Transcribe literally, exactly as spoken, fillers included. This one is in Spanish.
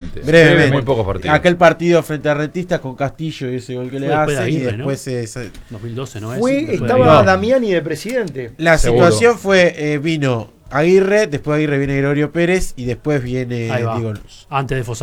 brevemente. Brevemente. Muy pocos partidos. Aquel partido frente a Rentistas con Castillo y ese gol que Fue le después de hace. Aguirre, Y después ¿no? es. dos mil doce, ¿no es? Fue, Después de estaba Aguirre. Damiani de presidente. La Seguro. situación fue: eh, vino Aguirre, después de Aguirre viene Gregorio Pérez y después viene. Ahí va. Diego, Antes de Fossati.